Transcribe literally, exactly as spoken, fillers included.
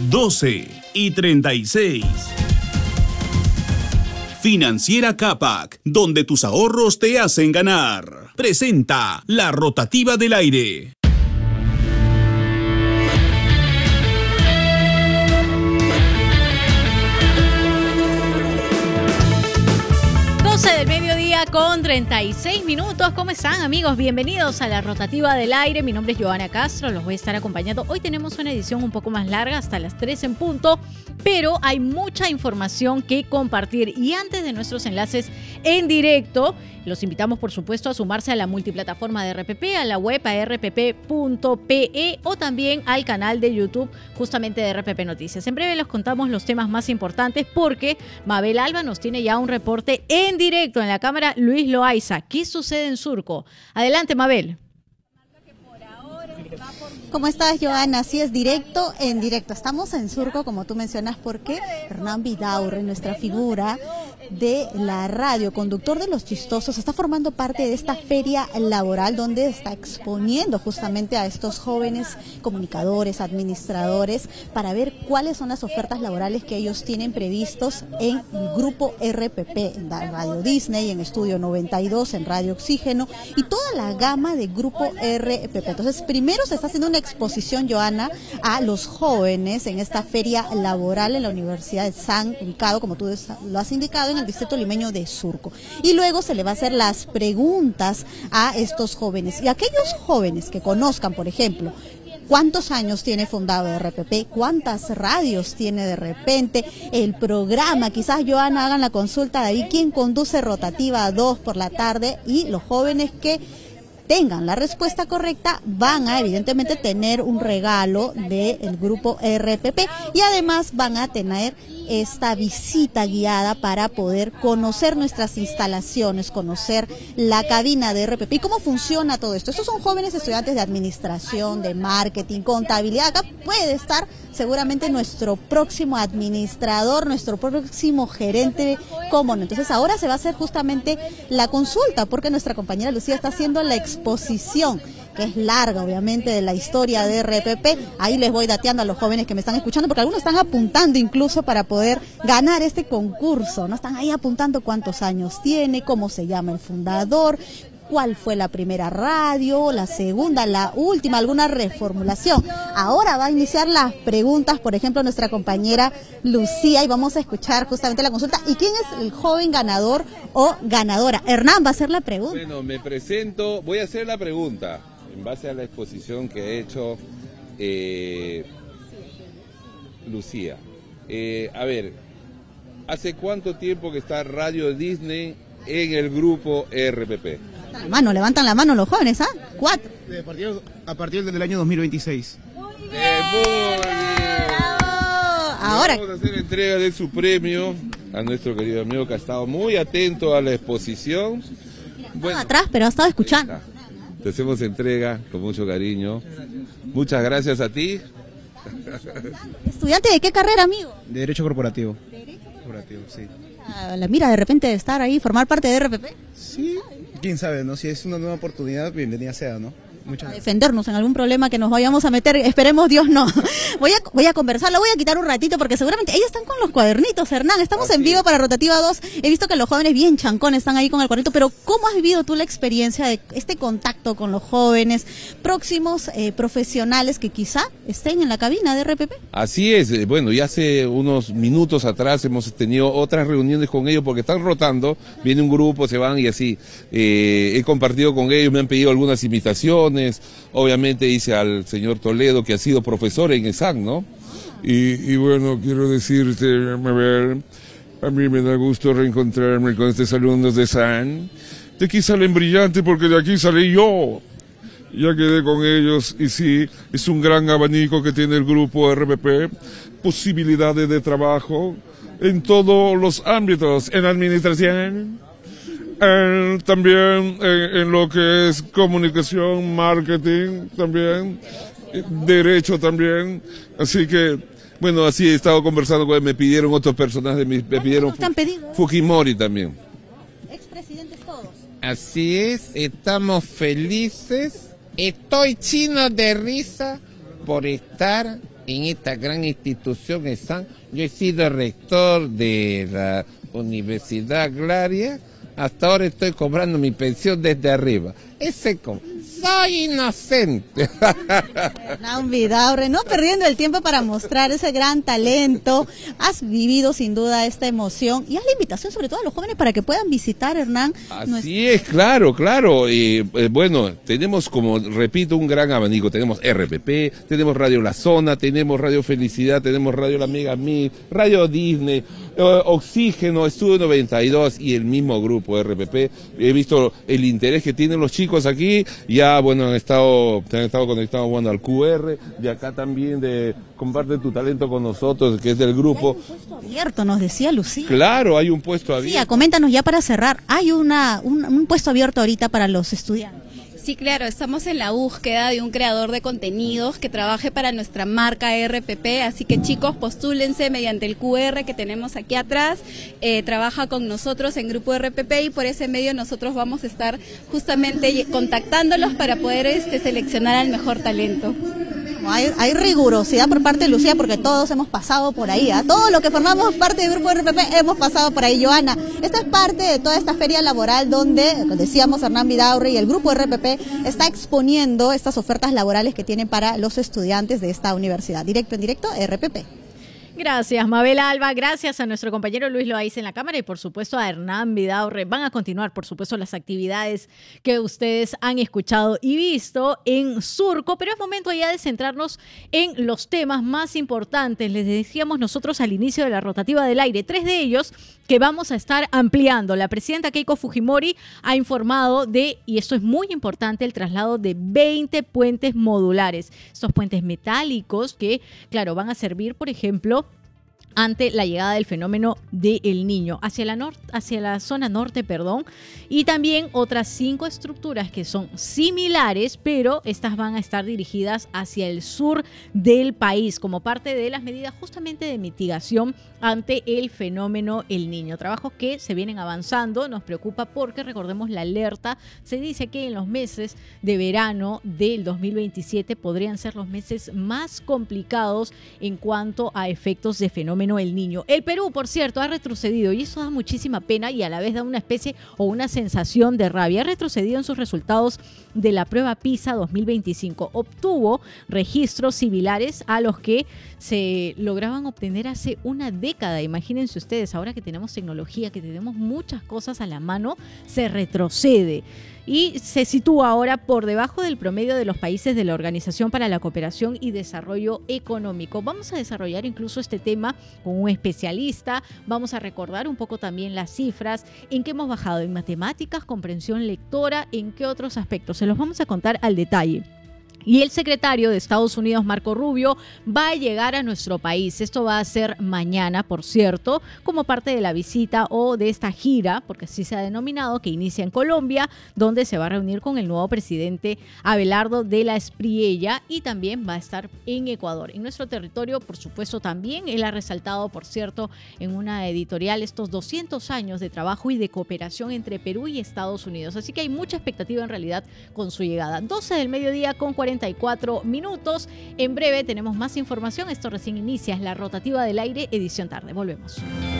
doce y treinta y seis. Financiera Capac, donde tus ahorros te hacen ganar. Presenta la rotativa del aire. doce del mediodía con treinta y seis minutos. ¿Cómo están, amigos? Bienvenidos a la rotativa del aire. Mi nombre es Joana Castro, los voy a estar acompañando. Hoy tenemos una edición un poco más larga, hasta las tres en punto, pero hay mucha información que compartir. Y antes de nuestros enlaces en directo, los invitamos, por supuesto, a sumarse a la multiplataforma de R P P, a la web a r p p punto p e o también al canal de YouTube justamente de R P P Noticias. En breve les contamos los temas más importantes porque Mabel Alba nos tiene ya un reporte en directo en la cámara Luis Loaiza. ¿Qué sucede en Surco? Adelante, Mabel. ¿Cómo estás, Joana? Así es, directo en directo. Estamos en Surco, como tú mencionas, porque Hernán Vidaurre, nuestra figura de la radio, conductor de Los Chistosos, está formando parte de esta feria laboral donde está exponiendo justamente a estos jóvenes comunicadores, administradores, para ver cuáles son las ofertas laborales que ellos tienen previstos en el Grupo R P P, en Radio Disney, en Estudio noventa y dos, en Radio Oxígeno y toda la gama de Grupo R P P. Entonces, primero se está haciendo una exposición, Joana, a los jóvenes en esta feria laboral en la Universidad de San, ubicado, como tú lo has indicado, en el distrito limeño de Surco. Y luego se le va a hacer las preguntas a estos jóvenes. Y aquellos jóvenes que conozcan, por ejemplo, ¿cuántos años tiene fundado R P P? ¿Cuántas radios tiene de repente? El programa, quizás, Joana, hagan la consulta de ahí, quién conduce Rotativa dos por la tarde, y los jóvenes que tengan la respuesta correcta van a evidentemente tener un regalo del grupo R P P y además van a tener esta visita guiada para poder conocer nuestras instalaciones, conocer la cabina de R P P y cómo funciona todo esto. Estos son jóvenes estudiantes de administración, de marketing, contabilidad. Acá puede estar seguramente nuestro próximo administrador, nuestro próximo gerente, cómo no. Entonces ahora se va a hacer justamente la consulta porque nuestra compañera Lucía está haciendo la exposición, que es larga, obviamente, de la historia de R P P. Ahí les voy dateando a los jóvenes que me están escuchando, porque algunos están apuntando incluso para poder ganar este concurso, ¿no? Están ahí apuntando cuántos años tiene, cómo se llama el fundador, cuál fue la primera radio, la segunda, la última, alguna reformulación. Ahora va a iniciar las preguntas, por ejemplo, nuestra compañera Lucía, y vamos a escuchar justamente la consulta. ¿Y quién es el joven ganador o ganadora? Hernán va a hacer la pregunta. Bueno, me presento, voy a hacer la pregunta en base a la exposición que ha hecho eh, Lucía. Eh, a ver, ¿hace cuánto tiempo que está Radio Disney en el grupo R P P? La mano, levantan la mano los jóvenes, ¿ah? Cuatro. A partir, a partir del año dos mil veintiséis. Muy bien. Eh, muy bien. Ahora vamos a hacer entrega de su premio a nuestro querido amigo que ha estado muy atento a la exposición. Bueno, atrás, pero ha estado escuchando. Te hacemos entrega con mucho cariño. Muchas gracias a ti. ¿Estudiante de qué carrera, amigo? De Derecho Corporativo. Derecho Corporativo, sí. Ah, la mira de repente de estar ahí, formar parte de R P P. Sí, quién sabe, ¿no? Si es una nueva oportunidad, bienvenida sea, ¿no? Muchas a defendernos en algún problema que nos vayamos a meter, esperemos Dios no. Voy a, voy a conversar, lo voy a quitar un ratito porque seguramente ellos están con los cuadernitos, Hernán. Estamos Así en vivo para Rotativa dos. He visto que los jóvenes bien chancones están ahí con el cuadernito, pero ¿cómo has vivido tú la experiencia de este contacto con los jóvenes próximos eh, profesionales que quizá estén en la cabina de R P P? Así es, bueno, ya hace unos minutos atrás hemos tenido otras reuniones con ellos porque están rotando, viene un grupo, se van y así. Eh, he compartido con ellos, me han pedido algunas invitaciones. Obviamente hice al señor Toledo, que ha sido profesor en ESAN, ¿no? Y, y bueno, quiero decirte, Mabel, a mí me da gusto reencontrarme con estos alumnos de ESAN. De aquí salen brillantes porque de aquí salí yo. Ya quedé con ellos y sí, es un gran abanico que tiene el grupo R P P, posibilidades de trabajo en todos los ámbitos, en administración, Eh, también eh, en lo que es comunicación, marketing también, eh, derecho también, así que, bueno, así he estado conversando con él, me pidieron otros personajes, me, me pidieron te han pedido? Fujimori también. Expresidentes todos. Así es, estamos felices, estoy chino de risa por estar en esta gran institución están. Yo he sido rector de la Universidad Agraria, hasta ahora estoy cobrando mi pensión desde arriba. Ese como, soy inocente. Hernán Vidaurre, no perdiendo el tiempo para mostrar ese gran talento. Has vivido sin duda esta emoción y haz la invitación sobre todo a los jóvenes para que puedan visitar, Hernán. Así nuestro... es, claro, claro. Y eh, bueno, tenemos, como repito, un gran abanico. Tenemos R P P, tenemos Radio La Zona, tenemos Radio Felicidad, tenemos Radio La Amiga Mil, Radio Disney, eh, Oxígeno, Estudio noventa y dos y el mismo grupo R P P. He visto el interés que tienen los chicos aquí. Ya, bueno, han estado, han estado conectados, bueno, al Q R, de acá también de Comparte tu Talento con nosotros, que es del grupo. Hay un puesto abierto, nos decía Lucía. Claro, hay un puesto abierto. Sí, coméntanos ya para cerrar. Hay una un, un puesto abierto ahorita para los estudiantes. Sí, claro, estamos en la búsqueda de un creador de contenidos que trabaje para nuestra marca R P P, así que chicos, postúlense mediante el Q R que tenemos aquí atrás, eh, trabaja con nosotros en Grupo R P P y por ese medio nosotros vamos a estar justamente contactándolos para poder este, seleccionar al mejor talento. Hay, hay rigurosidad por parte de Lucía porque todos hemos pasado por ahí, ¿eh? Todos los que formamos parte del Grupo R P P hemos pasado por ahí, Joana. Esta es parte de toda esta feria laboral donde, decíamos, Hernán Vidaurre y el Grupo R P P está exponiendo estas ofertas laborales que tienen para los estudiantes de esta universidad. Directo en directo, R P P. Gracias, Mabel Alba, gracias a nuestro compañero Luis Loaiza en la cámara y por supuesto a Hernán Vidaurre. Van a continuar, por supuesto, las actividades que ustedes han escuchado y visto en Surco, pero es momento ya de centrarnos en los temas más importantes. Les decíamos nosotros al inicio de la rotativa del aire, tres de ellos que vamos a estar ampliando. La presidenta Keiko Fujimori ha informado de, y esto es muy importante, el traslado de veinte puentes modulares. Estos puentes metálicos que, claro, van a servir, por ejemplo, ante la llegada del fenómeno de El Niño hacia la, nor- hacia la zona norte, perdón, y también otras cinco estructuras que son similares, pero estas van a estar dirigidas hacia el sur del país como parte de las medidas justamente de mitigación ante el fenómeno El Niño. Trabajos que se vienen avanzando, nos preocupa porque recordemos la alerta, se dice que en los meses de verano del dos mil veintisiete podrían ser los meses más complicados en cuanto a efectos de fenómeno El Niño. El Perú, por cierto, ha retrocedido y eso da muchísima pena y a la vez da una especie o una sensación de rabia. Ha retrocedido en sus resultados de la prueba PISA dos mil veinticinco. Obtuvo registros similares a los que se lograban obtener hace una década. Imagínense ustedes, ahora que tenemos tecnología, que tenemos muchas cosas a la mano, se retrocede. Y se sitúa ahora por debajo del promedio de los países de la Organización para la Cooperación y Desarrollo Económico. Vamos a desarrollar incluso este tema con un especialista. Vamos a recordar un poco también las cifras, en qué hemos bajado en matemáticas, comprensión lectora, en qué otros aspectos. Se los vamos a contar al detalle. Y el secretario de Estados Unidos, Marco Rubio, va a llegar a nuestro país. Esto va a ser mañana, por cierto, como parte de la visita o de esta gira, porque así se ha denominado, que inicia en Colombia, donde se va a reunir con el nuevo presidente Abelardo de la Espriella y también va a estar en Ecuador. En nuestro territorio, por supuesto, también él ha resaltado, por cierto, en una editorial estos doscientos años de trabajo y de cooperación entre Perú y Estados Unidos. Así que hay mucha expectativa en realidad con su llegada. doce del mediodía con cuarenta y cuatro minutos. En breve tenemos más información. Esto recién inicia, es la rotativa del aire, edición tarde. Volvemos.